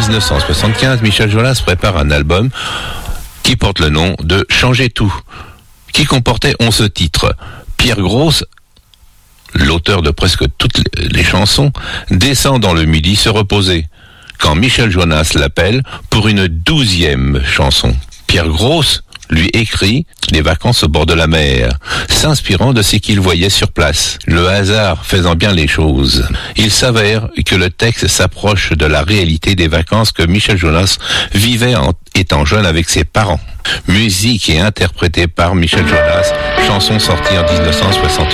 1975, Michel Jonas prépare un album qui porte le nom de Changer tout, qui comportait 11 titres. Pierre Grosse, l'auteur de presque toutes les chansons, descend dans le Midi se reposer, quand Michel Jonas l'appelle pour une 12e chanson. Pierre Grosse lui écrit les vacances au bord de la mer, s'inspirant de ce qu'il voyait sur place. Le hasard faisant bien les choses, il s'avère que le texte s'approche de la réalité des vacances que Michel Jonas vivait en étant jeune avec ses parents. Musique et interprétée par Michel Jonas, chanson sortie en 1968.